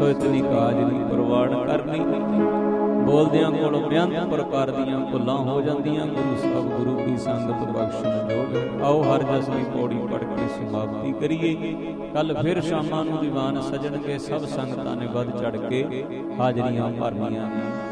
ਸੋ ਇਤਨੀ ਕਾਜ ਨਹੀਂ ਪ੍ਰਵਾਨ ਕਰਨੀ। ਬੋਲਦਿਆਂ ਕੋਲੋਂ ਬੇਅੰਤ ਪ੍ਰਕਾਰ ਦੀਆਂ ਭੁੱਲਾਂ ਹੋ ਜਾਂਦੀਆਂ। ਗੁਰੂ ਸਾਹਿਬ ਗੁਰੂ ਕੀ ਸੰਗਤ ਬਖਸ਼ਣ ਜੋਗ। ਆਓ ਹਰ ਜਸ ਦੀ ਪੌੜੀ ਪੜ੍ਹ ਕੇ ਸਮਾਪਤੀ ਕਰੀਏ। ਕੱਲ ਫਿਰ ਸ਼ਾਮਾਂ ਨੂੰ ਦੀਵਾਨ ਸਜਣਗੇ। ਸਭ ਸੰਗਤਾਂ ਨੇ ਵੱਧ ਚੜ੍ਹ ਕੇ ਹਾਜ਼ਰੀਆਂ ਭਰਨੀਆਂ।